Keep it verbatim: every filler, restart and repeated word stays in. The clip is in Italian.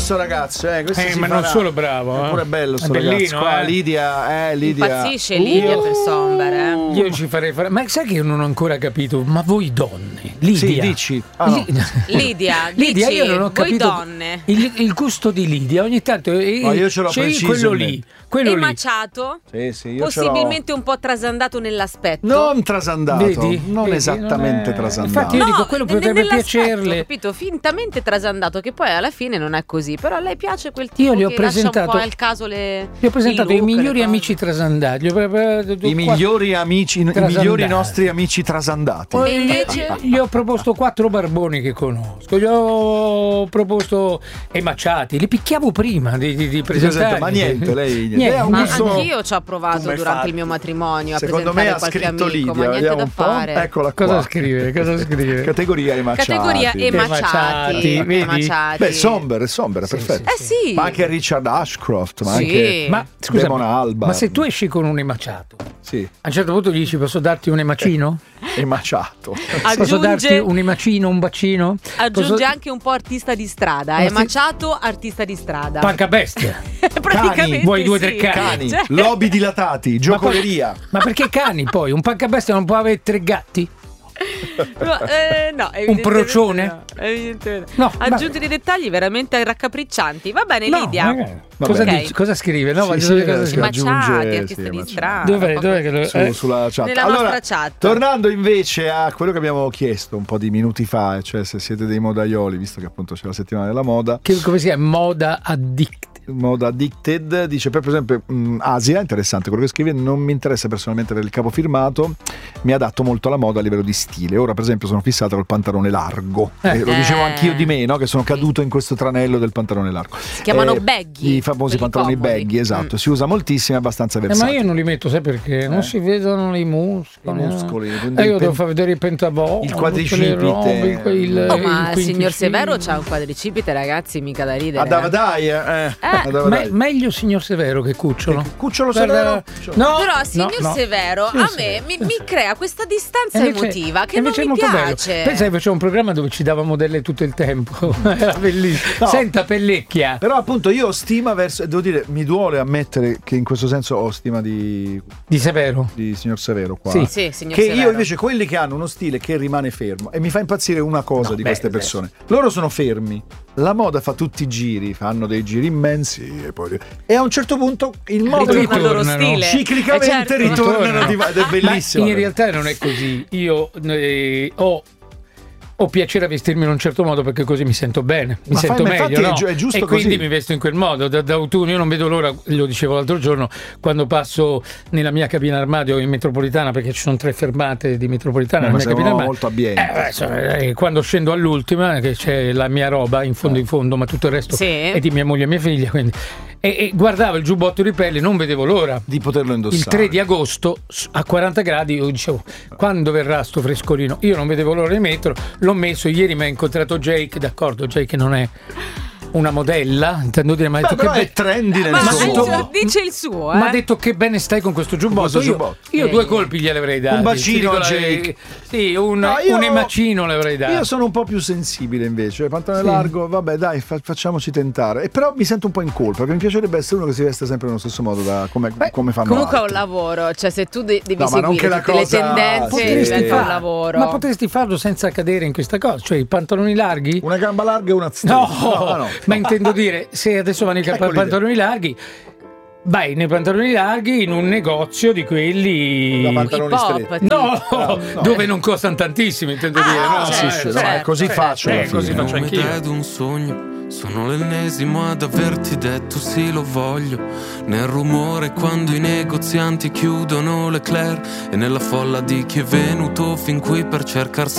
sto ragazzo, eh, questo eh si ma farà. non solo bravo, è eh. pure bello sto è ragazzo. bellino, Qua, eh. Lidia, eh, Lidia. Impazzisce Lidia Uh, per Somber, eh. Io ci farei fare. Ma sai che io non ho ancora capito? Ma voi donne, Lidia. Sì, dici. Ah, no. Lidia, Lidia, dici, io non ho voi capito donne. il, il gusto di Lidia. Ogni tanto eh, Ma io ce l'ho c'è preciso quello in lì, mente. quello lì. Emaciato, Sì, sì, io possibilmente un po' trasandato nell'aspetto. Non trasandato, Vedi? non Vedi? esattamente Non è- trasandato. Infatti io dico quello ne- potrebbe nell'aspetto, piacerle. capito? Fintamente trasandato, che poi alla fine non è così. Però a lei piace quel tipo Io gli ho che lascia un presentato- po' al caso le Gli ho presentato il i look, migliori le cose. amici trasandati. Gli ho pre- pre- I migliori amici, i Trasandati. migliori nostri amici trasandati. Poi E invece? gli ho proposto quattro barboni che conosco, gli ho proposto Emaciati, li picchiavo prima di, di, di presentarli. Ma niente, lei- Niente. lei ha un Ma gusto- anch'io ci ho provato come durante fatti. il mio matrimonio a Secondo me presentare ha qualche scritto amico, Lidia, ma niente vediamo da un po'. fare. Eccola qua. Cosa scrive? Cosa scrive? Categoria Emaciati. Categoria Emaciati, emaciati, vedi? emaciati. Beh, Somber, Somber, Sì, perfetto. Eh sì. Ma anche Richard Ashcroft, ma Sì. anche Ma scusa, Damon Albarn. ma se tu esci con un emaciato, Sì, a un certo punto gli dici posso darti un emacino? emaciato. Posso darti Aggiunge, un emacino, un bacino? aggiunge Posso- anche un po' artista di strada, Ma è sì. Maciato artista di strada. Panca bestia. Praticamente vuoi due o tre sì. cani? Cani, Cioè- lobi dilatati, giocoleria. Ma perché cani poi? Un pancabestia non può avere tre gatti? No, eh, no, evidentemente procione? no, evidentemente. No, Aggiunti dei dettagli veramente raccapriccianti. Va bene, No, Lidia. magari. Vabbè. Cosa, Ok. dice- cosa scrive? No, Sì, voglio sì, sapere cosa eh, scrive. sì. Maciati, aggiunge- artista sì, di Maciati. strada. Dov'è, poco- dov'è che lo- Su- eh? sulla chat. Nella Allora, nostra chat. tornando invece a quello che abbiamo chiesto un po' di minuti fa, e cioè se siete dei modaioli, visto che appunto c'è la settimana della moda, Che, come si chiama? Moda addict. moda addicted, dice per esempio mh, Asia, interessante quello che scrive, non mi interessa personalmente per il capofirmato, mi adatto molto alla moda a livello di stile, ora per esempio sono fissata col pantalone largo, Eh. e lo dicevo Eh. anch'io di me, no? Che sono caduto in questo tranello del pantalone largo. Si chiamano baggy, i famosi quelli pantaloni comodi. baggy, esatto, Mm. si usa moltissimo, è abbastanza Eh, ma versatile. io non li metto, sai perché? Non Eh. si vedono i muscoli. I no? muscoli, quindi Eh, io il devo pen- far vedere il pentavò, il tutte quadricipite. le robe, il- il- Oh, ma il il signor quinticino. Severo c'ha un quadricipite, ragazzi, mica da ridere. A Davadai, eh? eh. Eh. A Davadai. Me- meglio signor Severo che Cucciolo. Cucciolo Guarda- Severo? No, Però, no, signor no. Severo, Signor a me Severo, mi, signor mi Severo. crea questa distanza E invece- emotiva che e non invece mi è molto piace. bello. Pensa che faceva un programma dove ci davamo delle tutto il tempo. Era bellissimo. No. Senta, Pellecchia. Però appunto io ho stima verso, devo dire, mi duole ammettere che in questo senso ho stima di, Di Severo. di signor Severo qua. Sì. Sì, signor Che Severo. io invece quelli che hanno uno stile che rimane fermo, e mi fa impazzire una cosa No, di beh, queste beh. persone, loro sono fermi, la moda fa tutti i giri, fanno dei giri immensi e poi e a un certo punto il modo in Ritorna cui il loro ritornano. stile. ciclicamente Eh, certo. ritornano di- ed è bellissimo. Ma in realtà non è così. Io eh, ho, ho piacere a vestirmi in un certo modo perché così mi sento bene, mi Ma sento fai- ma meglio, infatti è no? giu- è giusto e quindi così. mi vesto in quel modo. Da, da autunno io non vedo l'ora, lo dicevo l'altro giorno, quando passo nella mia cabina armadio in metropolitana, perché ci sono tre fermate di metropolitana Ma nella mia siamo cabina armadio. molto abbienti. Eh, beh, insomma, eh, quando scendo all'ultima, che c'è la mia roba in fondo in fondo, ma tutto il resto Sì. è di mia moglie e mia figlia. Quindi. E, e guardavo il giubbotto di pelle, non vedevo l'ora. Di poterlo indossare. Il tre di agosto s- a quaranta gradi io dicevo quando verrà sto frescolino, io non vedevo l'ora di metterlo, l'ho messo. Ieri mi ha incontrato Jake, d'accordo, Jake non è una modella, intendo dire, ma ha Beh, detto però che è trendy nel Ma Ma suo detto- modo. dice il suo, eh. ma ha detto che bene stai con questo giubbotto. questo io giubbotto. io Eh. due colpi glieli avrei dati. Un bacino Ti dico a la- Jake. Sì, un, No, io- un emacino le avrei dato. Io sono un po' più sensibile invece, pantalone Sì. largo, vabbè dai, fa- facciamoci tentare. E però mi sento un po' in colpa, perché mi piacerebbe essere uno che si veste sempre nello stesso modo da come, Beh, come fanno Comunque è un altri. lavoro, cioè se tu de- devi No, ma non seguire che la tutte cosa- le tendenze Potresti diventa un fare- lavoro. Ma potresti farlo senza cadere in questa cosa, cioè i pantaloni larghi? Una gamba larga e una stretta. No, no, no. ma intendo dire, se adesso vanno i Ecco cap- l'idea. pantaloni larghi, vai nei pantaloni larghi in un negozio di quelli Da pantaloni Hip hop, stretti. tipo. no, Ah, no. dove non costano tantissimo, intendo dire, no? sì, Eh, sì, no, certo, è così certo, faccio alla eh, così fine. faccio Non mi anch'io. dai un sogno, sono l'ennesimo ad averti detto sì lo voglio. Nel rumore quando i negozianti chiudono le Leclerc, e nella folla di chi è venuto fin qui per cercar